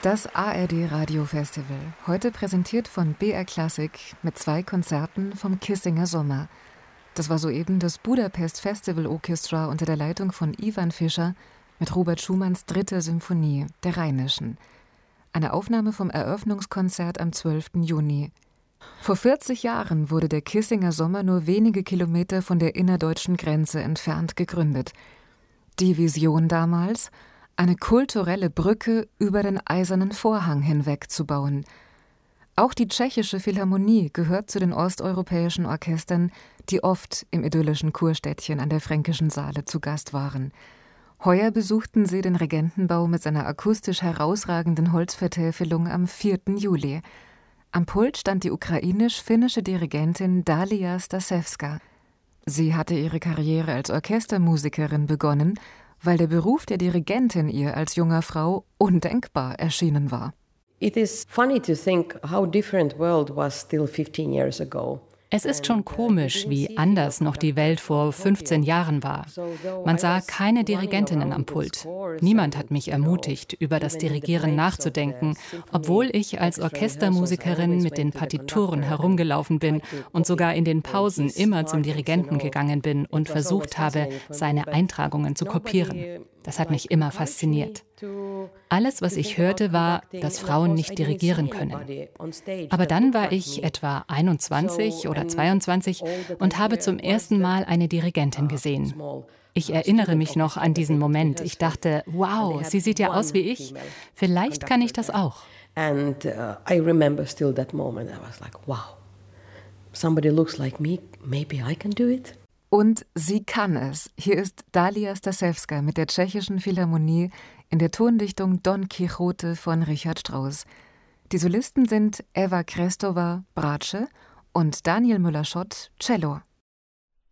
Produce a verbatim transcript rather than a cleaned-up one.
Das A R D Radio Festival, heute präsentiert von B R Classic mit zwei Konzerten vom Kissinger Sommer. Das war soeben das Budapest Festival Orchestra unter der Leitung von Ivan Fischer mit Robert Schumanns dritter Symphonie, der Rheinischen. Eine Aufnahme vom Eröffnungskonzert am zwölften Juni. Vor vierzig Jahren wurde der Kissinger Sommer nur wenige Kilometer von der innerdeutschen Grenze entfernt gegründet. Die Vision damals? Eine kulturelle Brücke über den Eisernen Vorhang hinweg zu bauen. Auch die Tschechische Philharmonie gehört zu den osteuropäischen Orchestern, die oft im idyllischen Kurstädtchen an der Fränkischen Saale zu Gast waren. Heuer besuchten sie den Regentenbau mit seiner akustisch herausragenden Holzvertäfelung am vierten Juli. Am Pult stand die ukrainisch-finnische Dirigentin Dalia Stasewska. Sie hatte ihre Karriere als Orchestermusikerin begonnen, weil der Beruf der Dirigentin ihr als junger Frau undenkbar erschienen war. It is funny to think how different world was still fifteen years ago. Es ist schon komisch, wie anders noch die Welt vor fünfzehn Jahren war. Man sah keine Dirigentinnen am Pult. Niemand hat mich ermutigt, über das Dirigieren nachzudenken, obwohl ich als Orchestermusikerin mit den Partituren herumgelaufen bin und sogar in den Pausen immer zum Dirigenten gegangen bin und versucht habe, seine Eintragungen zu kopieren. Das hat mich immer fasziniert. Alles, was ich hörte, war, dass Frauen nicht dirigieren können. Aber dann war ich etwa einundzwanzig oder zweiundzwanzig und habe zum ersten Mal eine Dirigentin gesehen. Ich erinnere mich noch an diesen Moment. Ich dachte, wow, sie sieht ja aus wie ich. Vielleicht kann ich das auch. And uh, I remember still that moment. I was like, wow, somebody looks like me. Maybe I can do it. Und sie kann es. Hier ist Dalia Stasewska mit der Tschechischen Philharmonie in der Tondichtung Don Quixote von Richard Strauss. Die Solisten sind Eva Krestová, Bratsche und Daniel Müller-Schott, Cello.